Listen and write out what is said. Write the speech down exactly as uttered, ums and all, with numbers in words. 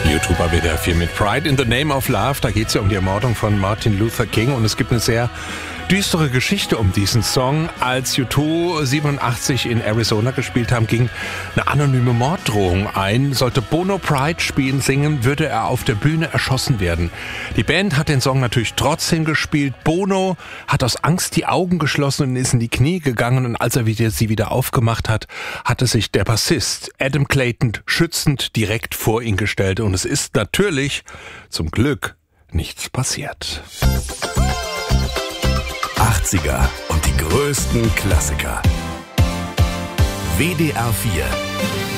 YouTube W D R vier mit Pride in the Name of Love. Da geht es ja um die Ermordung von Martin Luther King und es gibt eine sehr düstere Geschichte um diesen Song. Als U zwei siebenundachtzig in Arizona gespielt haben, ging eine anonyme Morddrohung ein. Sollte Bono Pride spielen, singen, würde er auf der Bühne erschossen werden. Die Band hat den Song natürlich trotzdem gespielt. Bono hat aus Angst die Augen geschlossen und ist in die Knie gegangen. Und als er wieder, sie wieder aufgemacht hat, hatte sich der Bassist Adam Clayton schützend direkt vor ihn gestellt. Und es ist natürlich zum Glück nichts passiert. achtziger und die größten Klassiker. W D R vier